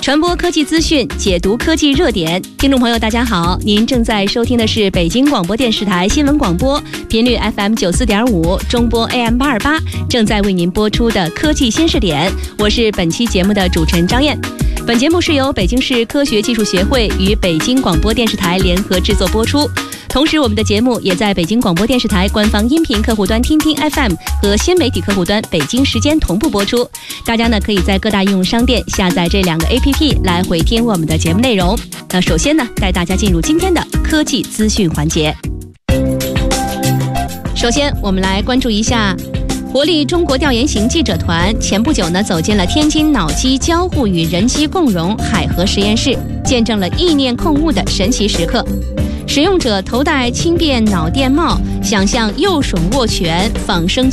传播科技资讯，解读科技热点。听众朋友大家好，您正在收听的是北京广播电视台新闻广播，频率 FM 94.5，中波 AM 828，正在为您播出的科技新视点。我是本期节目的主持人张燕。本节目是由北京市科学技术协会与北京广播电视台联合制作播出。同时，我们的节目也在北京广播电视台官方音频客户端听听 FM 和新媒体客户端北京时间同步播出。大家呢可以在各大应用商店下载这2个 APP 来回听我们的节目内容。那首先呢，带大家进入今天的科技资讯环节。首先，我们来关注一下活力中国调研型记者团前不久呢走进了天津脑机交互与人机共融海河实验室，见证了意念控物的神奇时刻。使用者头戴轻便脑电帽，想象右手握拳，仿生